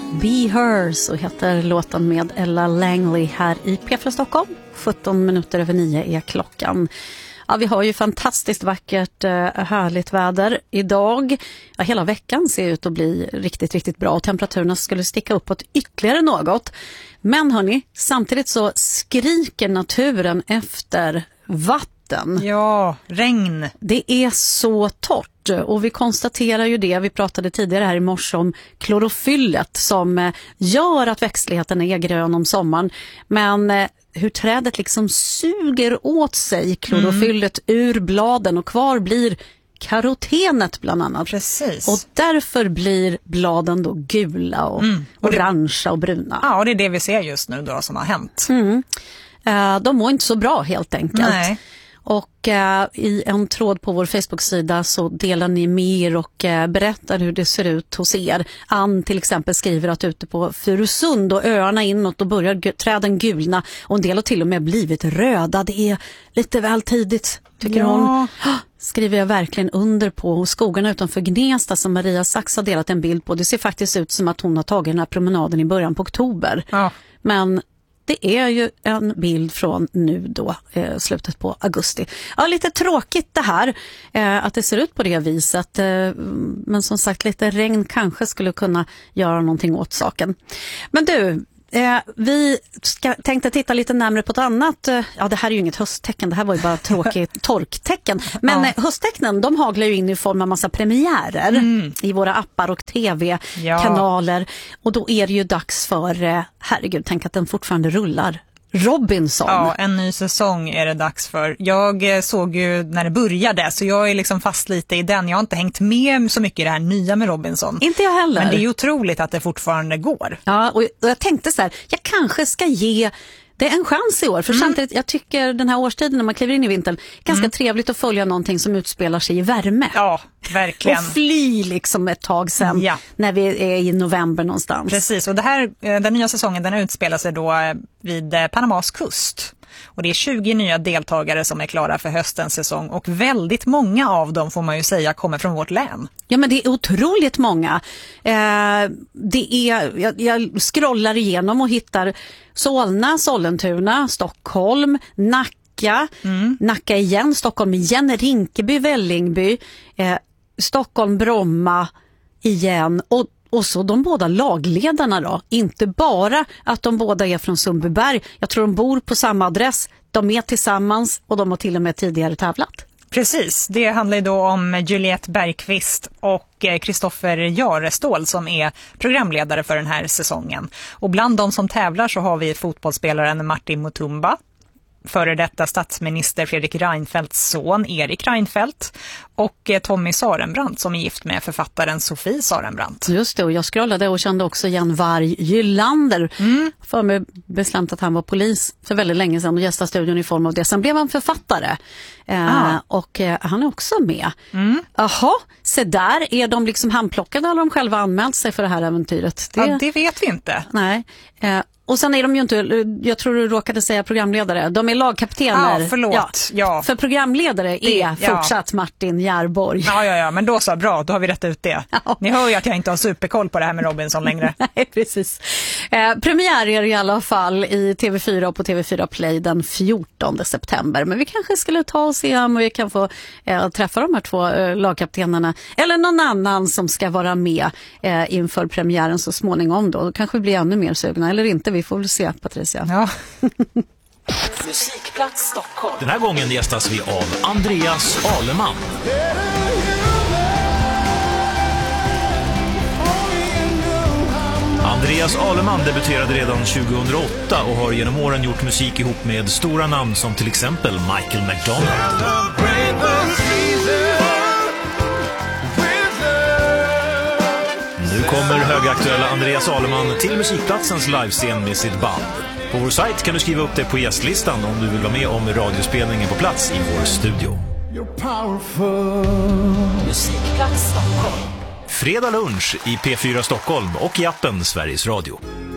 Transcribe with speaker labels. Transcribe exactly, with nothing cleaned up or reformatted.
Speaker 1: Be Her, så heter låten med Ella Langley här i P fyra Stockholm. sjutton minuter över nio är klockan. Ja, vi har ju fantastiskt vackert, härligt väder idag. Ja, hela veckan ser ut att bli riktigt, riktigt bra och temperaturerna skulle sticka uppåt ytterligare något. Men hörni, samtidigt så skriker naturen efter vatten.
Speaker 2: Ja, regn.
Speaker 1: Det är så torrt och vi konstaterar ju det, vi pratade tidigare här i morse om klorofyllet som gör att växtligheten är grön om sommaren. Men hur trädet liksom suger åt sig klorofyllet mm. ur bladen och kvar blir karotenet bland annat.
Speaker 2: Precis.
Speaker 1: Och därför blir bladen då gula och mm. och orangea och bruna.
Speaker 2: Ja, och det är det vi ser just nu då som har hänt.
Speaker 1: Mm. De mår inte så bra helt enkelt.
Speaker 2: Nej.
Speaker 1: Och eh, i en tråd på vår Facebook-sida så delar ni med er och eh, berättar hur det ser ut hos er. Ann till exempel skriver att ute på Furusund och öarna inåt då börjar g- träden gulna och en del har till och med blivit röda. Det är lite väl tidigt, tycker
Speaker 2: ja.
Speaker 1: hon. Skriver jag verkligen under på. Och skogarna utanför Gnesta som Maria Sax har delat en bild på. Det ser faktiskt ut som att hon har tagit den här promenaden i början på oktober.
Speaker 2: Ja.
Speaker 1: Men det är ju en bild från nu då, eh, slutet på augusti. Ja, lite tråkigt det här, eh, att det ser ut på det viset. Eh, men som sagt, lite regn kanske skulle kunna göra någonting åt saken. Men du, eh, vi ska, tänkte titta lite närmare på ett annat. Eh, ja, det här är ju inget hösttecken, det här var ju bara tråkigt torktecken. Men ja. eh, hösttecknen, de haglar ju in i form av massa premiärer mm. i våra appar och tv-kanaler. Ja. Och då är det ju dags för, eh, herregud, tänk att den fortfarande rullar. Robinson.
Speaker 2: Ja, en ny säsong är det dags för. Jag såg ju när det började så jag är liksom fast lite i den. Jag har inte hängt med så mycket i det här nya med Robinson.
Speaker 1: Inte jag heller.
Speaker 2: Men det är ju otroligt att det fortfarande går.
Speaker 1: Ja, och jag tänkte så här, jag kanske ska ge det är en chans i år. För mm. samtidigt, jag tycker den här årstiden när man kliver in i vintern, ganska mm. trevligt att följa någonting som utspelar sig i värme.
Speaker 2: Ja, verkligen.
Speaker 1: Och fly liksom ett tag sen ja. när vi är i november någonstans.
Speaker 2: Precis, och det här, den nya säsongen den utspelar sig då vid Panamas kust. Och det är tjugo nya deltagare som är klara för höstens säsong och väldigt många av dem får man ju säga kommer från vårt län.
Speaker 1: Ja, men det är otroligt många. Eh, det är, jag, jag scrollar igenom och hittar Solna, Sollentuna, Stockholm, Nacka, mm. Nacka igen, Stockholm igen, Rinkeby, Vällingby, eh, Stockholm, Bromma igen och Och så de båda lagledarna då, inte bara att de båda är från Sundbyberg. Jag tror de bor på samma adress, de är tillsammans och de har till och med tidigare tävlat.
Speaker 2: Precis, det handlar ju då om Juliette Bergqvist och Kristoffer Jarestål som är programledare för den här säsongen. Och bland de som tävlar så har vi fotbollsspelaren Martin Mutumba, före detta statsminister Fredrik Reinfeldts son Erik Reinfeldt och Tommy Sarenbrant som är gift med författaren Sofie Sarenbrant.
Speaker 1: Just det, och jag scrollade och kände också igen Varg Gyllander. Mm. För mig bestämt att han var polis för väldigt länge sedan och gästade studion i form av det. Sen blev han författare eh, ah. och eh, han är också med. Mm. Jaha, så där är de liksom handplockade eller de själva anmält sig för det här äventyret?
Speaker 2: Det, ja, det vet vi inte.
Speaker 1: Nej, eh, och sen är de ju inte, jag tror du råkade säga programledare, de är lagkaptener.
Speaker 2: Ja, förlåt. Ja,
Speaker 1: ja. För programledare är det, fortsatt ja. Martin Järborg.
Speaker 2: Ja, ja, ja, men då så, bra, då har vi rätt ut det. Ja. Ni hör ju att jag inte har superkoll på det här med Robinson längre.
Speaker 1: Nej, precis. Eh, premiär är i alla fall i T V fyra och på T V fyra Play den fjortonde september. Men vi kanske skulle ta och se om vi kan få eh, träffa de här två eh, lagkaptenerna. Eller någon annan som ska vara med eh, inför premiären så småningom då. Då kanske vi blir ännu mer sugna, eller inte. Vi får väl se, Patricia.
Speaker 2: Ja.
Speaker 3: Musikplats Stockholm.
Speaker 4: Den här gången gästas vi av Andreas Aleman. Andreas Aleman debuterade redan tjugohundraåtta och har genom åren gjort musik ihop med stora namn som till exempel Michael McDonald. Nu kommer högaktuella Andreas Aleman till Musikplatsens livescen med sitt band. På vår sajt kan du skriva upp dig på gästlistan om du vill vara med om radiospelningen på plats i vår studio.
Speaker 3: Musikplats Stockholm.
Speaker 4: Fredag lunch i P fyra Stockholm och i appen Sveriges Radio.